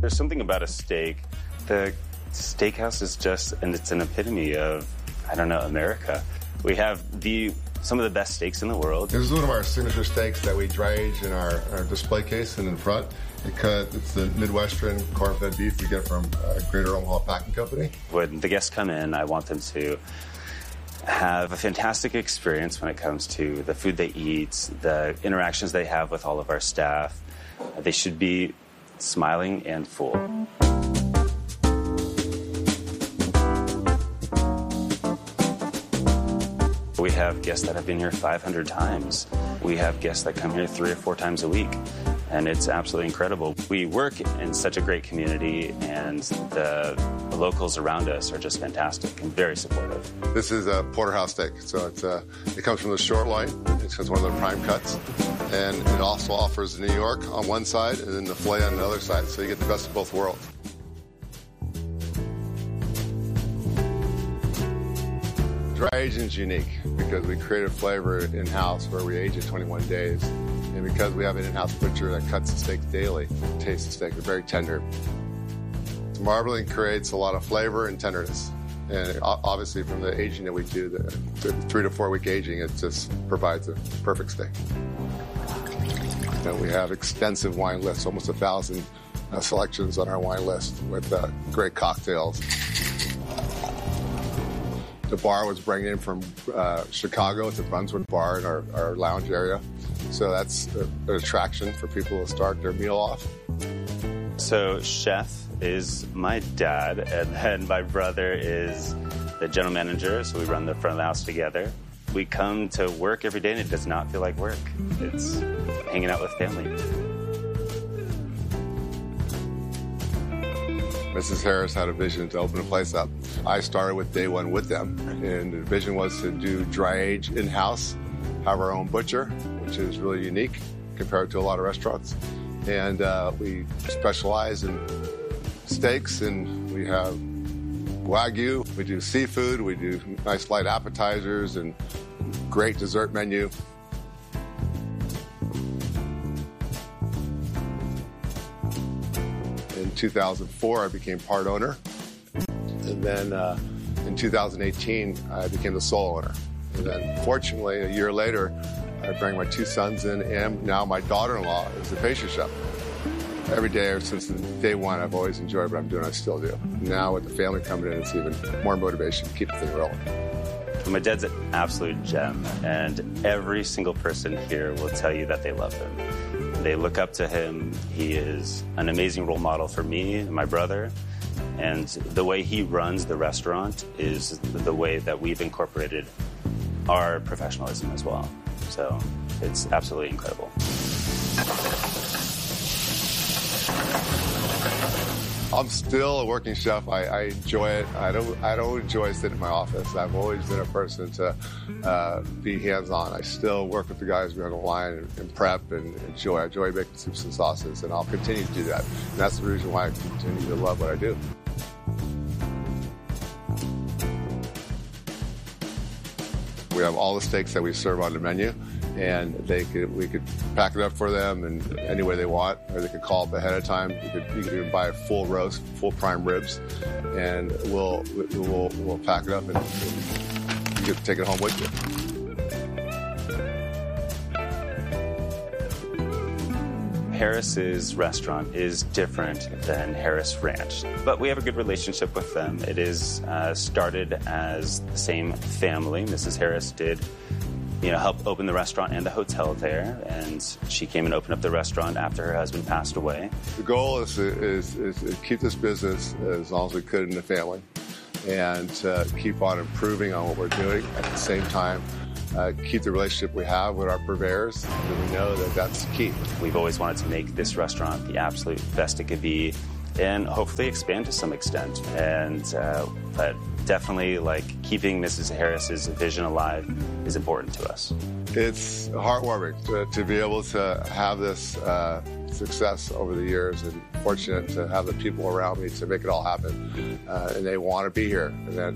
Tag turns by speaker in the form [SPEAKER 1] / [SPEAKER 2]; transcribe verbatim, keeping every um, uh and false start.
[SPEAKER 1] There's something about a steak. The steakhouse is just, and it's an epitome of, I don't know, America. We have the some of the best steaks in the world.
[SPEAKER 2] This is one of our signature steaks that we dry age in our, our display case and in front. It cut, it's the Midwestern corn-fed beef we get from uh, Greater Omaha Packing Company.
[SPEAKER 1] When the guests come in, I want them to have a fantastic experience when it comes to the food they eat, the interactions they have with all of our staff. They should be smiling and full. We have guests that have been here five hundred times. We have guests that come here three or four times a week, and it's absolutely incredible. We work in such a great community, and the locals around us are just fantastic and very supportive.
[SPEAKER 2] This is a porterhouse steak, so it's, uh, it comes from the short loin. It's one of the prime cuts, and it also offers New York on one side and then the filet on the other side, so you get the best of both worlds. Dry aging is unique because we create a flavor in-house where we age it twenty-one days. And because we have an in-house butcher that cuts the steak daily, it tastes the steak. It's very tender. Marbling creates a lot of flavor and tenderness. And obviously from the aging that we do, the, the three to four week aging, it just provides a perfect steak. And we have extensive wine lists, almost a thousand uh, selections on our wine list with uh, great cocktails. The bar was bringing in from uh, Chicago. It's a Brunswick bar in our, our lounge area. So that's a, an attraction for people to start their meal off.
[SPEAKER 1] So chef is my dad, and then my brother is the general manager, so we run the front of the house together. We come to work every day, and it does not feel like work. It's hanging out with family.
[SPEAKER 2] Missus Harris had a vision to open a place up. I started with day one with them, and the vision was to do dry age in-house, have our own butcher, which is really unique compared to a lot of restaurants. And uh, we specialize in steaks, and we have Wagyu, we do seafood, we do nice light appetizers, and great dessert menu. In two thousand four, I became part owner. And then uh, in two thousand eighteen, I became the sole owner. And then fortunately, a year later, I bring my two sons in, and now my daughter-in-law is the pastry chef. Every day, since day one, I've always enjoyed what I'm doing. I still do. Now with the family coming in, it's even more motivation to keep the thing rolling.
[SPEAKER 1] My dad's an absolute gem, and every single person here will tell you that they love him. They look up to him. He is an amazing role model for me and my brother. And the way he runs the restaurant is the way that we've incorporated our professionalism as well. So it's absolutely incredible.
[SPEAKER 2] I'm still a working chef. I, I enjoy it. I don't. I don't enjoy sitting in my office. I've always been a person to uh, be hands-on. I still work with the guys behind the line and, and prep and enjoy. I enjoy making soups and sauces, and I'll continue to do that. And that's the reason why I continue to love what I do. We have all the steaks that we serve on the menu, and they could, we could pack it up for them in any way they want, or they could call up ahead of time. You could, you could even buy a full roast, full prime ribs, and we'll we'll we'll pack it up and, and you can take it home with you.
[SPEAKER 1] Harris's restaurant is different than Harris Ranch, but we have a good relationship with them. It is uh, started as the same family. Missus Harris did, you know, help open the restaurant and the hotel there, and she came and opened up the restaurant after her husband passed away.
[SPEAKER 2] The goal is to, is, is to keep this business as long as we could in the family, and to keep on improving on what we're doing at the same time. Uh, keep the relationship we have with our purveyors, and we know that that's key.
[SPEAKER 1] We've always wanted to make this restaurant the absolute best it could be, and hopefully expand to some extent. And uh, but definitely, like, keeping Missus Harris's vision alive is important to us.
[SPEAKER 2] It's heartwarming to, to be able to have this uh, success over the years, and fortunate to have the people around me to make it all happen. Uh, and they want to be here, and that